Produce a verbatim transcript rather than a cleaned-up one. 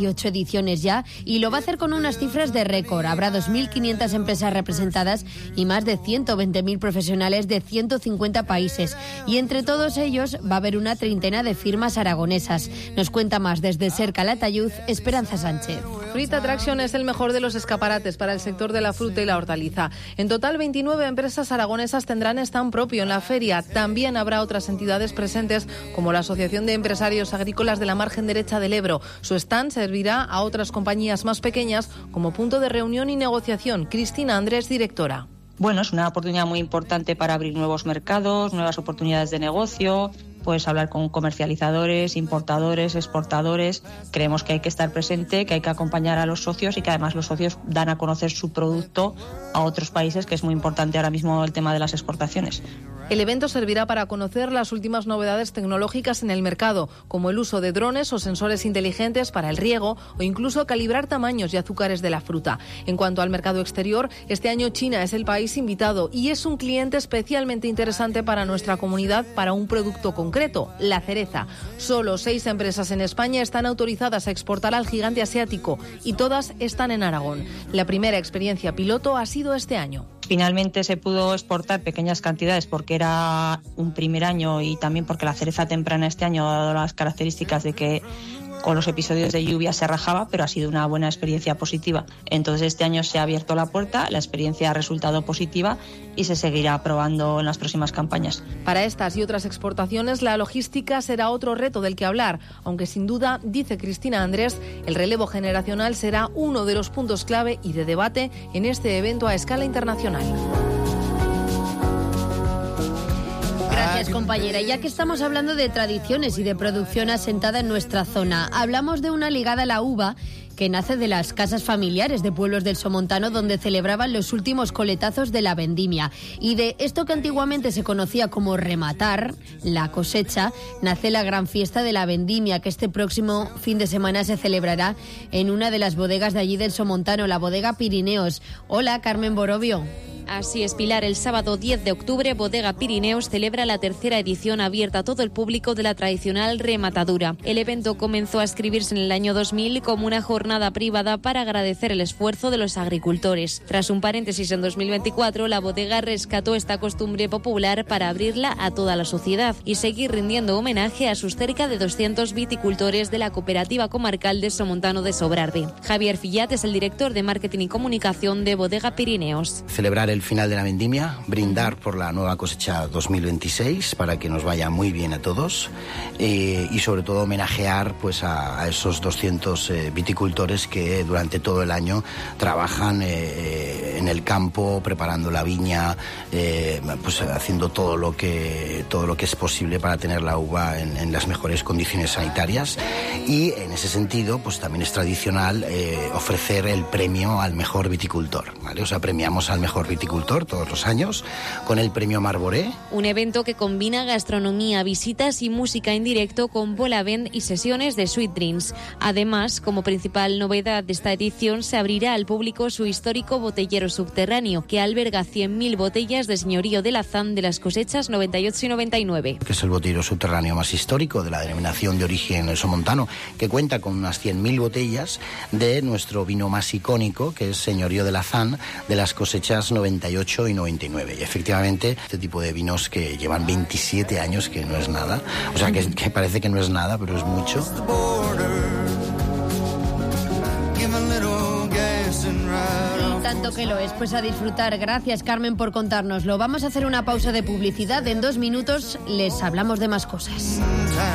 dieciocho ediciones ya y lo va a hacer con unas cifras de récord. Habrá dos mil quinientas empresas representadas y más de ciento veinte mil profesionales de ciento cincuenta países. Y entre todos ellos va a haber una treintena de firmas aragonesas. Nos cuenta más desde Ser Calatayud, Esperanza Sánchez. Fruit Attraction es el mejor de los escaparates para el sector de la fruta y la hortaliza. En total, veintinueve empresas aragonesas tendrán stand propio en la feria. También habrá otras entidades presentes, como la Asociación de Empresarios Agrícolas de la Margen Derecha del Ebro. Su stand servirá a otras compañías más pequeñas como punto de reunión y negociación. Cristina Andrés, directora. Bueno, es una oportunidad muy importante para abrir nuevos mercados, nuevas oportunidades de negocio. Puedes hablar con comercializadores, importadores, exportadores. Creemos que hay que estar presente, que hay que acompañar a los socios y que además los socios dan a conocer su producto a otros países, que es muy importante ahora mismo el tema de las exportaciones. El evento servirá para conocer las últimas novedades tecnológicas en el mercado, como el uso de drones o sensores inteligentes para el riego o incluso calibrar tamaños y azúcares de la fruta. En cuanto al mercado exterior, este año China es el país invitado y es un cliente especialmente interesante para nuestra comunidad para un producto concreto, la cereza. Solo seis empresas en España están autorizadas a exportar al gigante asiático y todas están en Aragón. La primera experiencia piloto ha sido este año. Finalmente se pudo exportar pequeñas cantidades porque era un primer año y también porque la cereza temprana este año ha dado las características de que con los episodios de lluvia se rajaba, pero ha sido una buena experiencia positiva. Entonces este año se ha abierto la puerta, la experiencia ha resultado positiva y se seguirá probando en las próximas campañas. Para estas y otras exportaciones, la logística será otro reto del que hablar, aunque sin duda, dice Cristina Andrés, el relevo generacional será uno de los puntos clave y de debate en este evento a escala internacional. Gracias, compañera. Ya que estamos hablando de tradiciones y de producción asentada en nuestra zona, hablamos de una ligada a la uva que nace de las casas familiares de pueblos del Somontano, donde celebraban los últimos coletazos de la vendimia. Y de esto que antiguamente se conocía como rematar la cosecha, nace la gran fiesta de la vendimia, que este próximo fin de semana se celebrará en una de las bodegas de allí del Somontano, la bodega Pirineos. Hola, Carmen Borovio. Así es, Pilar. El sábado diez de octubre, Bodega Pirineos celebra la tercera edición abierta a todo el público de la tradicional rematadura. El evento comenzó a escribirse en el año dos mil como una jornada privada para agradecer el esfuerzo de los agricultores. Tras un paréntesis en dos mil veinticuatro, la bodega rescató esta costumbre popular para abrirla a toda la sociedad y seguir rindiendo homenaje a sus cerca de doscientos viticultores de la Cooperativa Comarcal de Somontano de Sobrarbe. Javier Fillat es el director de Marketing y Comunicación de Bodega Pirineos. Celebrar el final de la vendimia, brindar por la nueva cosecha dos mil veintiséis para que nos vaya muy bien a todos eh, y sobre todo homenajear pues a, a esos doscientos eh, viticultores que durante todo el año trabajan eh, en el campo, preparando la viña, eh, pues haciendo todo lo que todo lo que es posible para tener la uva en, en las mejores condiciones sanitarias, y en ese sentido pues también es tradicional eh, ofrecer el premio al mejor viticultor, ¿vale? O sea, premiamos al mejor viticultor todos los años con el premio Marboré. Un evento que combina gastronomía, visitas y música en directo con bola band y sesiones de Sweet Drinks. Además, como principal novedad de esta edición, se abrirá al público su histórico botellero subterráneo, que alberga cien mil botellas de señorío de Lazán de las cosechas noventa y ocho y noventa y nueve. Que es el botellero subterráneo más histórico de la denominación de origen somontano, que cuenta con unas cien mil botellas de nuestro vino más icónico, que es señorío de Lazán de las cosechas noventa y ocho y noventa y nueve. Y efectivamente, este tipo de vinos que llevan veintisiete años, que no es nada, o sea, que, que parece que no es nada, pero es mucho. Y tanto que lo es, pues a disfrutar. Gracias, Carmen, por contárnoslo. Vamos a hacer una pausa de publicidad. En dos minutos les hablamos de más cosas.